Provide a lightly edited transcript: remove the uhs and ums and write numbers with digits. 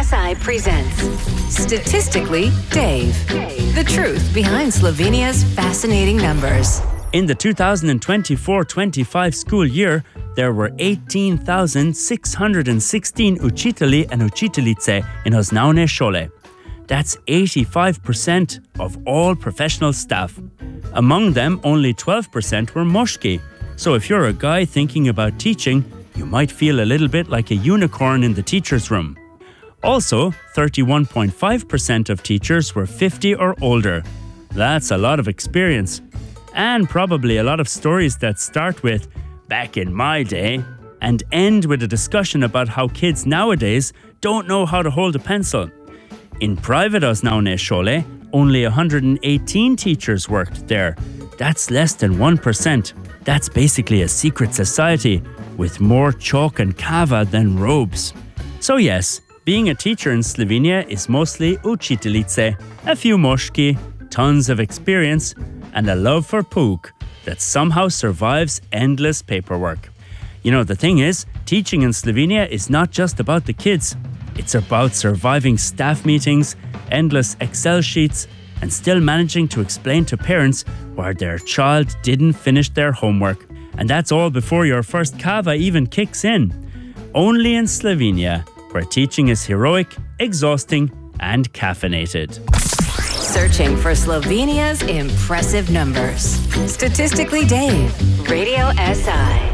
SI presents Statistically Dave. The truth behind Slovenia's fascinating numbers. In the 2024-25 school year, there were 18,616 učitelji and učiteljice in osnovne šole. That's 85% of all professional staff. Among them, only 12% were moški. So if you're a guy thinking about teaching, you might feel a little bit like a unicorn in the teacher's room. Also, 31.5% of teachers were 50 or older. That's a lot of experience. And probably a lot of stories that start with, back in my day, and end with a discussion about how kids nowadays don't know how to hold a pencil. In private osnovne šole, only 118 teachers worked there. That's less than 1%. That's basically a secret society with more chalk and kava than robes. So yes, being a teacher in Slovenia is mostly učiteljice, a few moški, tons of experience, and a love for pouk that somehow survives endless paperwork. You know, the thing is, teaching in Slovenia is not just about the kids. It's about surviving staff meetings, endless Excel sheets, and still managing to explain to parents why their child didn't finish their homework. And that's all before your first kava even kicks in. Only in Slovenia, where teaching is heroic, exhausting, and caffeinated. Searching for Slovenia's impressive numbers. Statistically Dave, Radio SI.